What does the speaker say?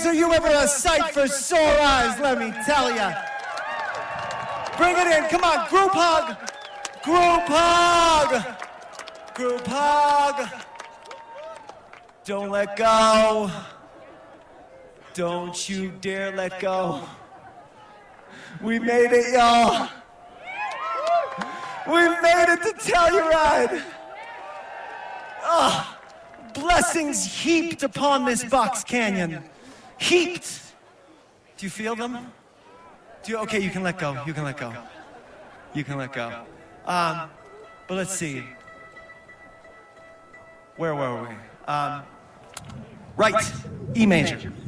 are you ever a sight for sore eyes, let me tell ya. Bring it in, come on, group hug. Group hug. Group hug. Don't let go. Don't you dare let go. We made it, y'all. We made it to Telluride. Oh, blessings heaped upon this Box Canyon. Heaped. Do you feel them? Okay, you can let go. You can let go. You can let go. But let's see. Where were we? Right. E major.